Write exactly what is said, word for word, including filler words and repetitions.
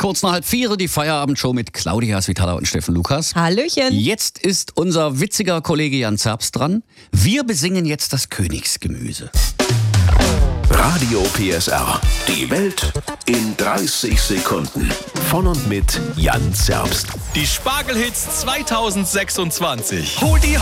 kurz nach halb vier, die Feierabendshow mit Claudia Svitala und Steffen Lukas. Hallöchen. Jetzt ist unser witziger Kollege Jan Zerbst dran. Wir besingen jetzt das Königsgemüse. Radio P S R. Die Welt in dreißig Sekunden. Von und mit Jan Zerbst. Die Spargelhits zweitausendsechsundzwanzig. Hol die